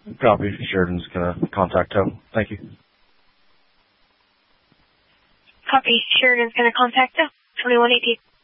Copy. Sheridan's going to contact Toe. Thank you. Copy. Sheridan's going to contact Toe. 2118.